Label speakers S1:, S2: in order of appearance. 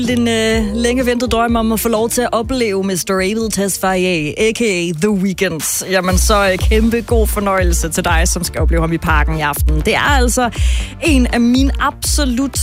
S1: En længe ventet drøm om at få lov til at opleve Mr. Abel Tesfaye, a.k.a. The Weeknd. Jamen så kæmpe god fornøjelse til dig, som skal opleve ham i Parken i aften. Det er altså en af mine absolut